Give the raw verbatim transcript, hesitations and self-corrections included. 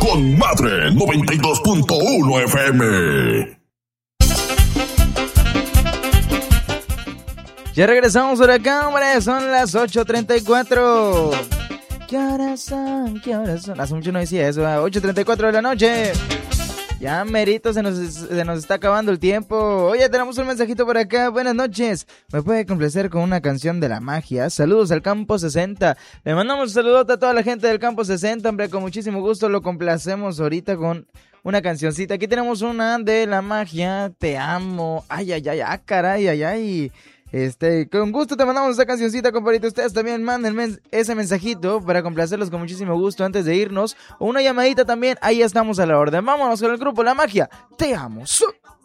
con Madre noventa y dos punto uno F M. Ya regresamos por acá, hombre, son las ocho treinta y cuatro. ¿Qué horas son? ¿Qué horas son? Hace mucho no decía eso, ¿eh? ocho treinta y cuatro de la noche. Ya merito, se nos, se nos está acabando el tiempo. Oye, tenemos un mensajito por acá. Buenas noches. ¿Me puede complacer con una canción de la magia? Saludos al Campo sesenta. Le mandamos un saludote a toda la gente del Campo sesenta, hombre. Con muchísimo gusto lo complacemos ahorita con una cancioncita. Aquí tenemos una de la magia. Te amo. Ay, ay, ay, ah, caray, ay, ay. Este, con gusto te mandamos esta cancioncita, compadrito. Ustedes también manden ese mensajito para complacerlos con muchísimo gusto antes de irnos. O una llamadita también, ahí estamos a la orden. Vámonos con el grupo La Magia. Te amo.